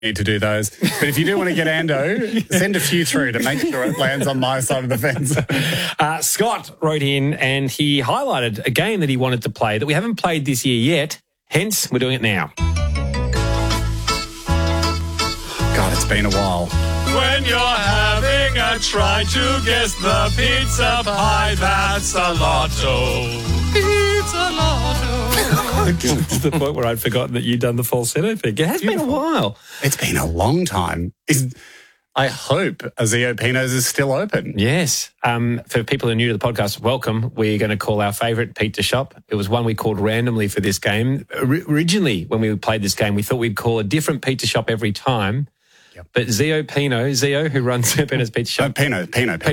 need to do those. But if you do want to get Ando, send a few through to make sure it lands on my side of the fence. Scott wrote in and he highlighted a game that he wanted to play that we haven't played this year yet. Hence, we're doing it now. God, it's been a while. When you're having a try to guess the pizza pie, that's a lotto. Pizza lotto. To the point where I'd forgotten that you'd done the falsetto thing. It has been a while. It's been a long time. I hope Zio Pino's is still open. Yes. For people who are new to the podcast, welcome. We're going to call our favourite pizza shop. It was one we called randomly for this game. Originally, when we played this game, we thought we'd call a different pizza shop every time. Yep. But Zio, who runs Pino's Pizza Shop. Pino.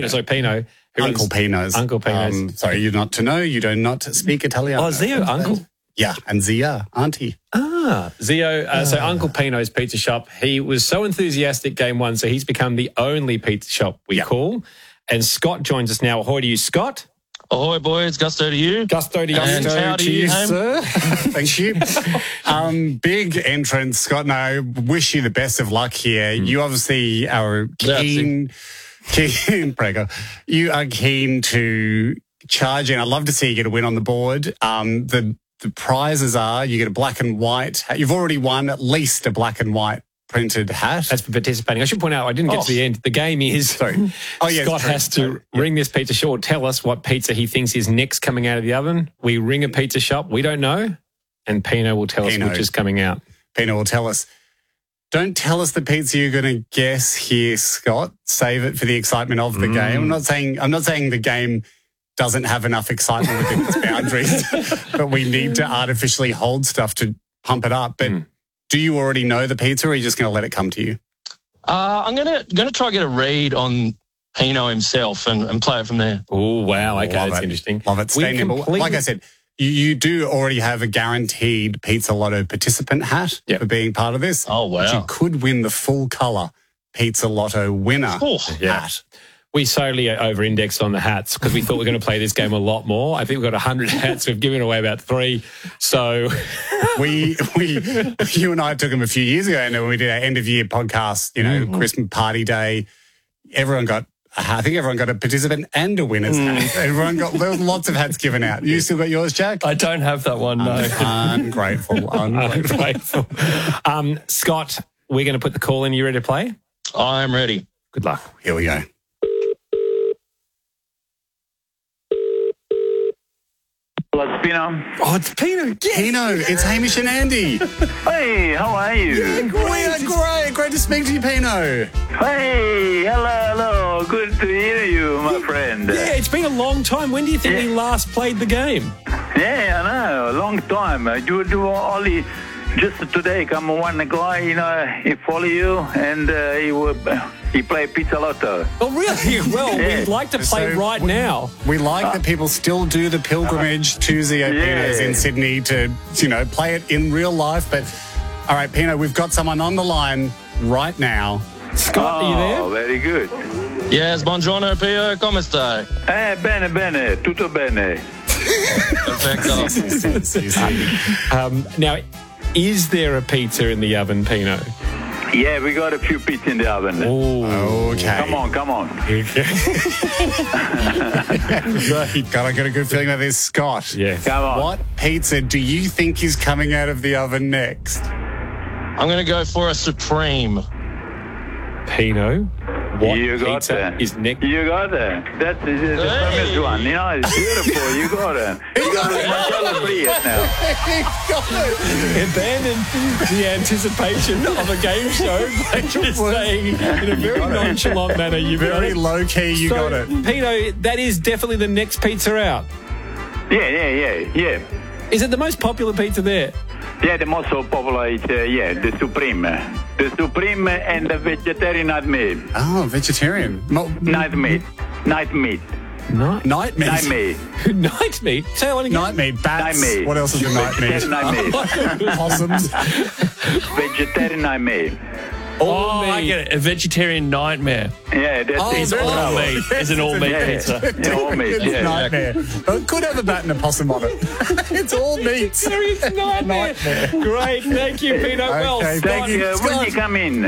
Uncle Pino's. Uncle Pino's. Sorry, you're not to know. You do not speak Italiano. Oh, Zio, Uncle. Yeah, and Zia, Auntie. Zio, so Uncle Pino's Pizza Shop. He was so enthusiastic game one, so he's become the only pizza shop we call. And Scott joins us now. Ahoy to you, Scott. Ahoy, boys. Gusto to you. Gusto to you. And how to you, sir. Thank you. Big entrance, Scott, and I wish you the best of luck here. You obviously are keen, Prego. You are keen to charge in. I'd love to see you get a win on the board. The prizes are you get a black and white. You've already won at least a black and white printed hat. That's for participating. I should point out, I didn't get to the end. The game is, Scott has to ring this pizza shop or tell us what pizza he thinks is next coming out of the oven. We ring a pizza shop. We don't know. And Pino will tell us which is coming out. Pino will tell us. Don't tell us the pizza you're going to guess here, Scott. Save it for the excitement of the game. I'm not saying the game doesn't have enough excitement within its boundaries, but we need to artificially hold stuff to pump it up. But do you already know the pizza, or are you just going to let it come to you? I'm gonna try to get a read on Pino himself and play it from there. Oh, wow. Okay, that's interesting. Love it. Stay nimble. Like I said, you do already have a guaranteed Pizza Lotto participant hat for being part of this. Oh, wow. But you could win the full colour Pizza Lotto winner hat. We solely over-indexed on the hats because we thought we were going to play this game a lot more. I think we've got 100 hats. We've given away about 3. So you and I took them a few years ago, and when we did our end-of-year podcast, Christmas party day, I think everyone got a participant and a winner's hat. There was lots of hats given out. You still got yours, Jack? I don't have that one, no. Ungrateful. Scott, we're going to put the call in. You ready to play? I'm ready. Good luck. Here we go. It's Pino. Oh, it's Pino. Yes. Pino, it's Hamish and Andy. Hey, how are you? Yeah, great. Great to speak to you, Pino. Hey, hello. Good to hear you, my friend. Yeah, it's been a long time. When do you think we last played the game? Yeah, I know. A long time. You do only just today come one guy, he follow you and he play Pizza Lotto. Oh, really? Well, we'd like to play right now. We like that people still do the pilgrimage to Zio Pino's in Sydney to, play it in real life. But, all right, Pino, we've got someone on the line right now. Scott, are you there? Oh, very good. Yes, buongiorno, Pio, come stai? Bene, tutto bene. Perfetto. Now, is there a pizza in the oven, Pino? Yeah, we got a few pizza in the oven. Oh, okay. Come on. God, I got a good feeling about this, Scott. Yes. Come on. What pizza do you think is coming out of the oven next? I'm going to go for a Supreme. Pino, what you got pizza that. is next? You got that. That's the famous one. It's beautiful. You got it. You got it now. Abandon the anticipation of a game show by just saying in a very nonchalant manner, you very low key, you got it. Pino, that is definitely the next pizza out. Yeah. Is it the most popular pizza there? Yeah, the most popular is, the Supreme. The Supreme and the vegetarian night meat. Oh, vegetarian. Night meat. Night meat. Night meat. Night meat? Say that one again. Night meat. Bats. Night meat. What else is in night meat? Night meat. Possums. Vegetarian night meat. All I meat. get it. A vegetarian nightmare. Yeah, that's It's it. all meat. It's an all meat pizza. Yeah, all meat. It's Yeah. nightmare. But it could have a bat and a possum on it. It's all meat. It's nightmare. Great. Thank you, Peter. Well, Okay, Scott, thank you. When you come in.